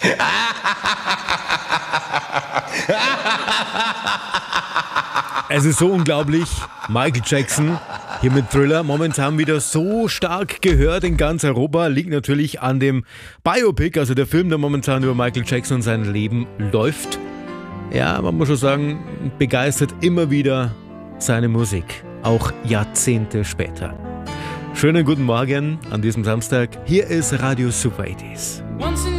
Es ist so unglaublich. Michael Jackson hier mit Thriller momentan wieder so stark gehört in ganz Europa. Liegt natürlich an dem Biopic, also der Film, der momentan über Michael Jackson und sein Leben läuft. Ja, man muss schon sagen, begeistert immer wieder seine Musik, auch Jahrzehnte später. Schönen guten Morgen an diesem Samstag. Hier ist Radio Super 80s.